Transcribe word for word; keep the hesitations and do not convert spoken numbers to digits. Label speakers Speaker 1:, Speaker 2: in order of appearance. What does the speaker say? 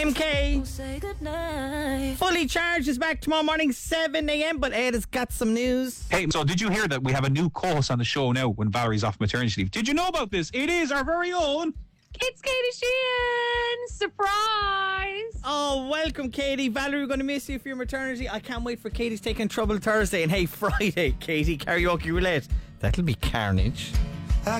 Speaker 1: M K. Fully Charged is back tomorrow morning, seven a.m. But Ed has got some news.
Speaker 2: Hey, so did you hear that we have a new co-host on the show now when Valerie's off maternity leave? Did you know about this? It is our very own...
Speaker 3: It's Katie Sheehan! Surprise!
Speaker 1: Oh, welcome, Katie. Valerie, we're going to miss you for your maternity. I can't wait for Katie's Taking Trouble Thursday. And hey, Friday, Katie, karaoke roulette. That'll be carnage.